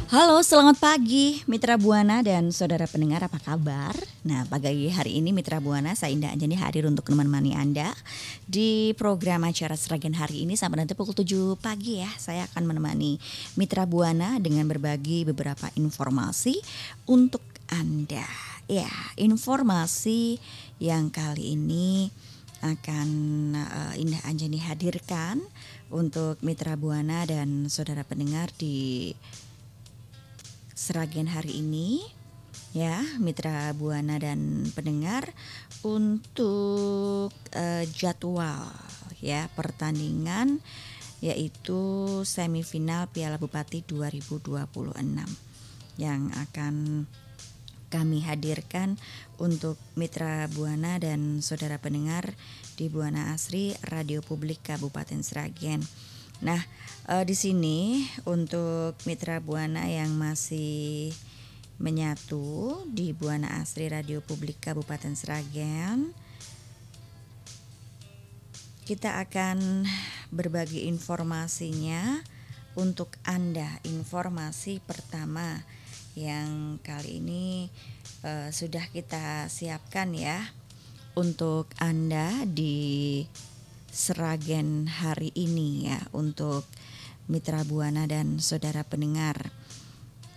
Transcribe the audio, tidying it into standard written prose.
Halo, selamat pagi Mitra Buana dan saudara pendengar, apa kabar? Nah, pagi hari ini Mitra Buana, saya Indah Anjani hadir untuk menemani Anda di program acara Sragen hari ini sampai nanti pukul 7 pagi ya. Saya akan menemani Mitra Buana dengan berbagi beberapa informasi untuk Anda. Ya, informasi yang kali ini akan Indah Anjani hadirkan untuk Mitra Buana dan saudara pendengar di Sragen hari ini ya, Mitra Buana dan pendengar, untuk jadwal ya pertandingan yaitu semifinal Piala Bupati 2026 yang akan kami hadirkan untuk Mitra Buana dan saudara pendengar di Buana Asri Radio Publik Kabupaten Sragen. Nah, di sini untuk Mitra Buana yang masih menyatu di Buana Asri Radio Publik Kabupaten Sragen, kita akan berbagi informasinya untuk Anda. Informasi pertama yang kali ini sudah kita siapkan ya untuk Anda di Sragen hari ini ya, untuk Mitra Buana dan saudara pendengar.